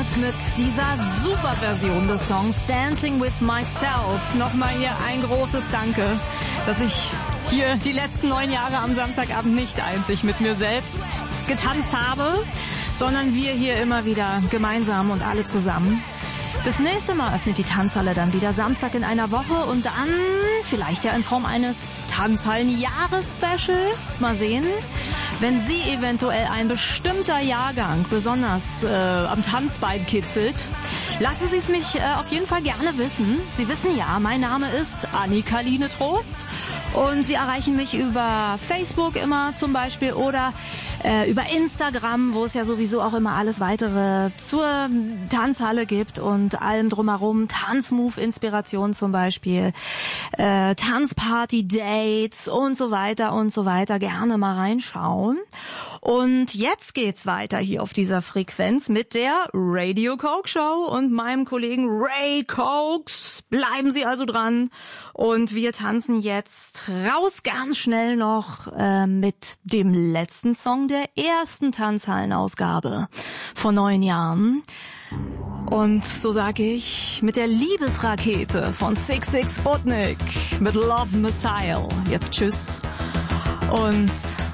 mit dieser super Version des Songs Dancing with Myself. Nochmal hier ein großes Danke, dass ich hier die letzten 9 Jahre am Samstagabend nicht einzig mit mir selbst getanzt habe, sondern wir hier immer wieder gemeinsam und alle zusammen. Das nächste Mal öffnet die Tanzhalle dann wieder Samstag in einer Woche und dann vielleicht ja in Form eines Tanzhallen-Jahres-Specials. Mal sehen. Wenn Sie eventuell ein bestimmter Jahrgang besonders am Tanzbein kitzelt, lassen Sie es mich auf jeden Fall gerne wissen. Sie wissen ja, mein Name ist Annika-Line Trost und Sie erreichen mich über Facebook immer zum Beispiel oder über Instagram, wo es ja sowieso auch immer alles weitere zur Tanzhalle gibt und allem drumherum. Tanzmove-Inspiration zum Beispiel, Tanzparty-Dates und so weiter und so weiter. Gerne mal reinschauen. Und jetzt geht's weiter hier auf dieser Frequenz mit der Radio Coke Show und meinem Kollegen Ray Cokes. Bleiben Sie also dran. Und wir tanzen jetzt raus ganz schnell noch mit dem letzten Song der ersten Tanzhallenausgabe vor 9 Jahren. Und so sage ich mit der Liebesrakete von 66 Sputnik mit Love Messiah. Jetzt tschüss und